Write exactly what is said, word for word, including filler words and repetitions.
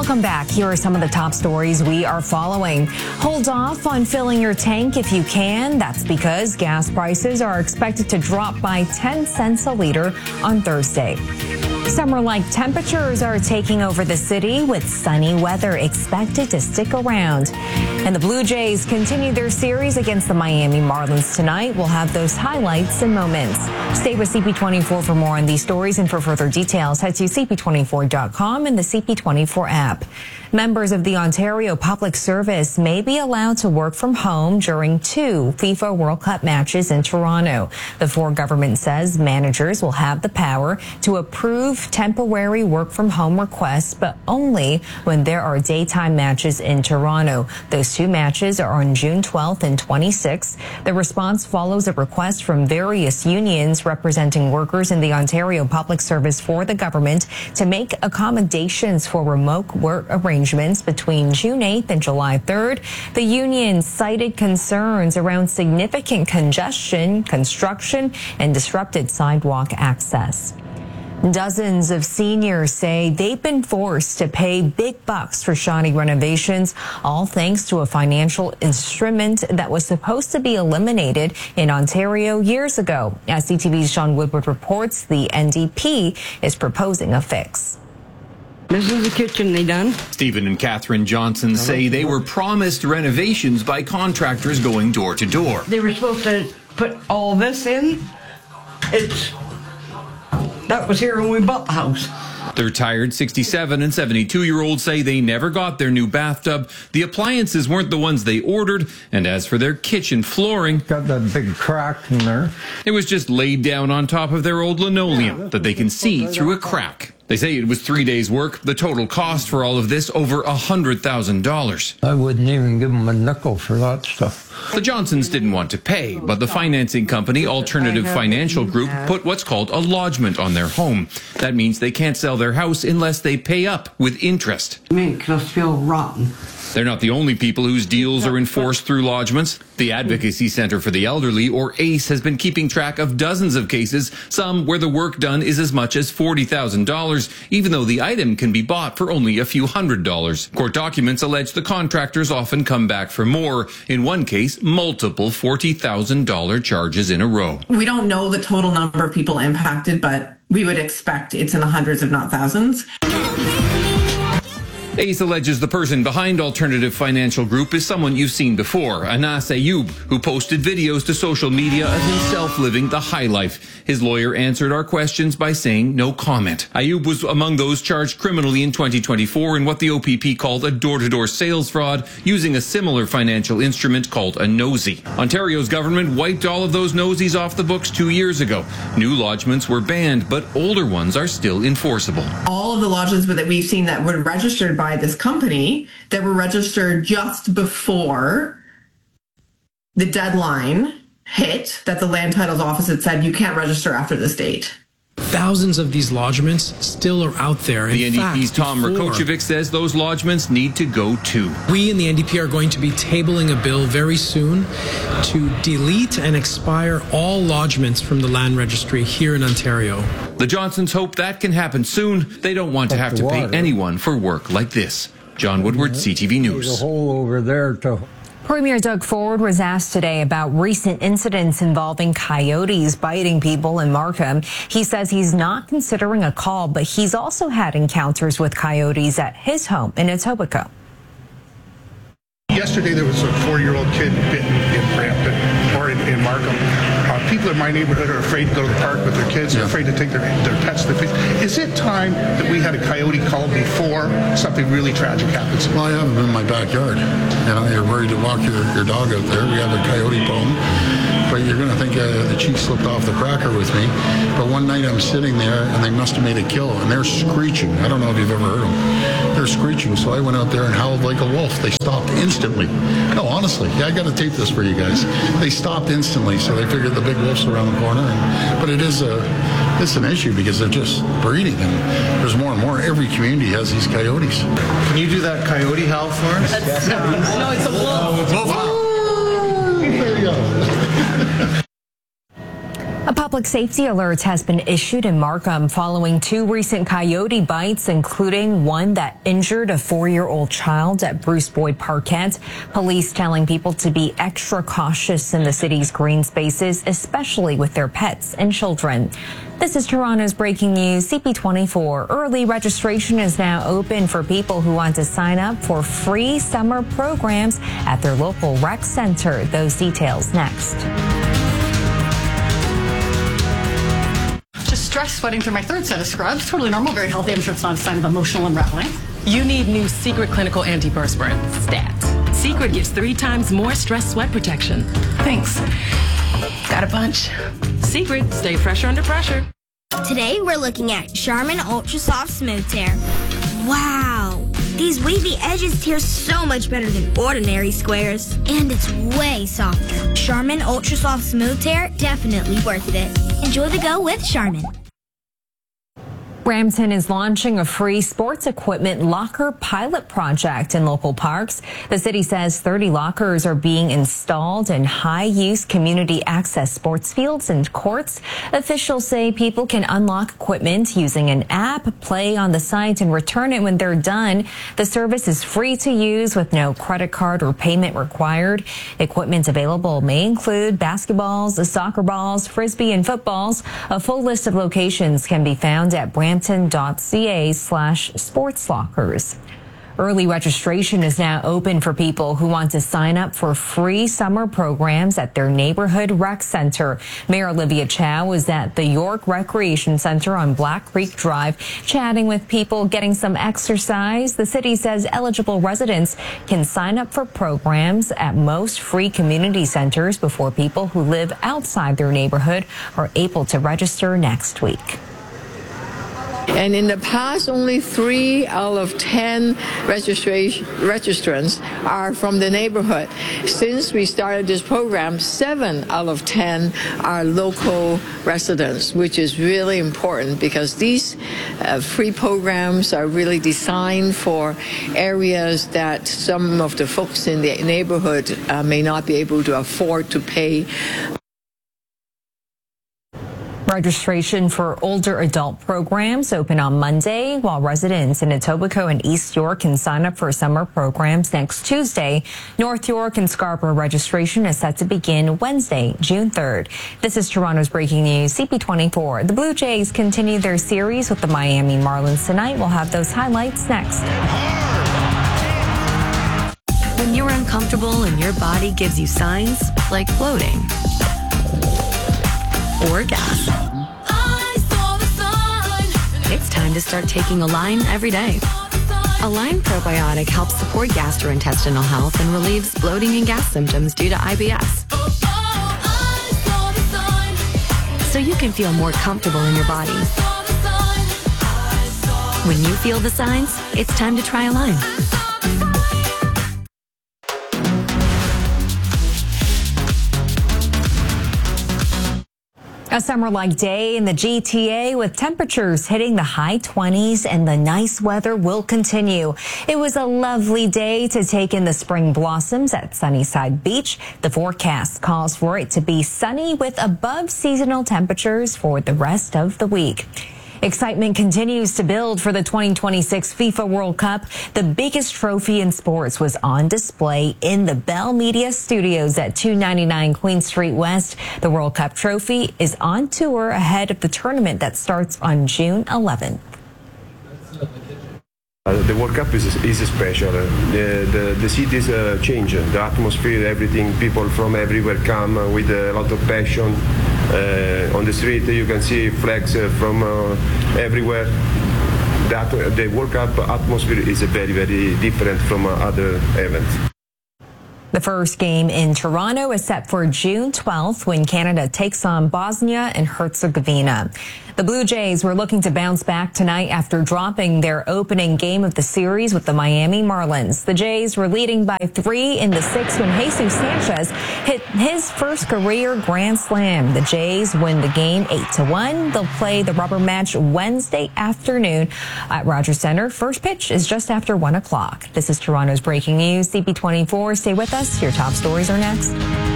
Welcome back. Here are some of the top stories we are following. Hold off on filling your tank if you can. That's because gas prices are expected to drop by ten cents a liter on Thursday. Summer-like temperatures are taking over the city with sunny weather expected to stick around. And the Blue Jays continue their series against the Miami Marlins tonight. We'll have those highlights in moments. Stay with C P twenty-four for more on these stories, and for further details, head to C P twenty-four dot com and the C P twenty-four app. Members of the Ontario Public Service may be allowed to work from home during two FIFA World Cup matches in Toronto. The Ford government says managers will have the power to approve temporary work from home requests, but only when there are daytime matches in Toronto. Those two matches are on June twelfth and twenty-sixth. The response follows a request from various unions representing workers in the Ontario Public Service for the government to make accommodations for remote work arrangements between June eighth and July third. The union cited concerns around significant congestion, construction, and disrupted sidewalk access. Dozens of seniors say they've been forced to pay big bucks for shoddy renovations, all thanks to a financial instrument that was supposed to be eliminated in Ontario years ago. As C T V's John Woodward reports, the N D P is proposing a fix. This is the kitchen they done. Stephen and Catherine Johnson say they were promised renovations by contractors going door to door. They were supposed to put all this in. It's that was here when we bought the house. The retired sixty-seven and seventy-two-year-olds say they never got their new bathtub. The appliances weren't the ones they ordered. And as for their kitchen flooring, got that big crack in there. It was just laid down on top of their old linoleum that they can see through a crack. They say it was three days' work. The total cost for all of this, over one hundred thousand dollars. I wouldn't even give them a nickel for that stuff. The Johnsons didn't want to pay, but the financing company, Alternative Financial Group, put what's called a lodgement on their home. That means they can't sell their house unless they pay up with interest. Makes us feel rotten. They're not the only people whose deals are enforced through lodgements. The Advocacy Centre for the Elderly, or ACE, has been keeping track of dozens of cases, some where the work done is as much as forty thousand dollars, even though the item can be bought for only a few hundred dollars. Court documents allege the contractors often come back for more. In one case, multiple forty thousand dollars charges in a row. We don't know the total number of people impacted, but we would expect it's in the hundreds, if not thousands. ACE alleges the person behind Alternative Financial Group is someone you've seen before, Anas Ayoub, who posted videos to social media of himself living the high life. His lawyer answered our questions by saying no comment. Ayoub was among those charged criminally in twenty twenty-four in what the O P P called a door-to-door sales fraud, using a similar financial instrument called a nosy. Ontario's government wiped all of those nosies off the books two years ago. New lodgements were banned, but older ones are still enforceable. All of the lodgements that we've seen that were registered by this company that were registered just before the deadline hit, that the land titles office had said you can't register after this date. Thousands of these lodgements still are out there. In the N D P's fact, Tom before, Rakocevic says those lodgements need to go too. We in the N D P are going to be tabling a bill very soon to delete and expire all lodgements from the land registry here in Ontario. The Johnsons hope that can happen soon. They don't want to have to pay anyone for work like this. John Woodward, C T V News. There's a hole over there to Premier Doug Ford was asked today about recent incidents involving coyotes biting people in Markham. He says he's not considering a call, but he's also had encounters with coyotes at his home in Etobicoke. Yesterday there was a four-year-old kid bitten in Brampton or in, in Markham. Uh, people in my neighborhood are afraid to go to the park with their kids. They're afraid to take their, their pets to the place. Is it time that we had a coyote call before something really tragic happens? Well, I have them in my backyard. You know, you're worried to walk your, your dog out there. We have a coyote problem. But you're going to think uh, the cheese slipped off the cracker with me. But one night I'm sitting there and they must have made a kill and they're screeching. I don't know if you've ever heard them. They're screeching. So I went out there and howled like a wolf. They stopped instantly. No, honestly, yeah, I got to tape this for you guys. They stopped instantly. So they figured the big wolf's around the corner. And, but it is a, it's an issue because they're just breeding. And there's more and more. Every community has these coyotes. Can you do that coyote howl for us? That's, no, no, it's a wolf. There you go. A public public safety alert has been issued in Markham following two recent coyote bites, including one that injured a four-year-old child at Bruce Boyd Parkette. Police telling people to be extra cautious in the city's green spaces, especially with their pets and children. This is Toronto's breaking news, C P twenty-four. Early registration is now open for people who want to sign up for free summer programs at their local rec center. Those details next. Just stress sweating through my third set of scrubs. Totally normal, very healthy. I'm sure it's not a sign of emotional unraveling. You need new Secret Clinical Antiperspirant, STAT. Secret gives three times more stress sweat protection. Thanks. Got a bunch. Secret, stay fresher under pressure. Today we're looking at Charmin Ultra Soft Smooth Tear. Wow! These wavy edges tear so much better than ordinary squares. And it's way softer. Charmin Ultra Soft Smooth Tear, definitely worth it. Enjoy the go with Charmin. Brampton is launching a free sports equipment locker pilot project in local parks. The city says thirty lockers are being installed in high-use community access sports fields and courts. Officials say people can unlock equipment using an app, play on the site, and return it when they're done. The service is free to use with no credit card or payment required. Equipment available may include basketballs, soccer balls, frisbee, and footballs. A full list of locations can be found at Brampton. Brampton.ca slash sports lockers. Early registration is now open for people who want to sign up for free summer programs at their neighborhood rec center. Mayor Olivia Chow was at the York Recreation Center on Black Creek Drive, chatting with people, getting some exercise. The city says eligible residents can sign up for programs at most free community centers before people who live outside their neighborhood are able to register next week. And in the past, only three out of ten registration registrants are from the neighborhood. Since we started this program, seven out of ten are local residents, which is really important because these uh, free programs are really designed for areas that some of the folks in the neighborhood uh, may not be able to afford to pay. Registration for older adult programs open on Monday, while residents in Etobicoke and East York can sign up for summer programs next Tuesday. North York and Scarborough registration is set to begin Wednesday, June third. This is Toronto's breaking news, C P twenty-four. The Blue Jays continue their series with the Miami Marlins tonight. We'll have those highlights next. When you're uncomfortable and your body gives you signs like bloating or gas, it's time to start taking Align every day. Align Probiotic helps support gastrointestinal health and relieves bloating and gas symptoms due to I B S. So you can feel more comfortable in your body. When you feel the signs, it's time to try Align. A summer-like day in the G T A with temperatures hitting the high twenties, and the nice weather will continue. It was a lovely day to take in the spring blossoms at Sunnyside Beach. The forecast calls for it to be sunny with above seasonal temperatures for the rest of the week. Excitement continues to build for the twenty twenty-six FIFA World Cup. The biggest trophy in sports was on display in the Bell Media Studios at two ninety-nine Queen Street West. The World Cup trophy is on tour ahead of the tournament that starts on June eleventh. Uh, the World Cup is, is special. Uh, the, the, the cities uh, change, the atmosphere, everything. People from everywhere come uh, with a lot of passion. Uh, on the street you can see flags uh, from uh, everywhere. The, the World Cup atmosphere is very, very different from uh, other events. The first game in Toronto is set for June twelfth when Canada takes on Bosnia and Herzegovina. The Blue Jays were looking to bounce back tonight after dropping their opening game of the series with the Miami Marlins. The Jays were leading by three in the sixth when Jesus Sanchez hit his first career grand slam. The Jays win the game eight to one. They'll play the rubber match Wednesday afternoon at Rogers Center. First pitch is just after one o'clock. This is Toronto's breaking news, C P twenty-four. Stay with us. Your top stories are next.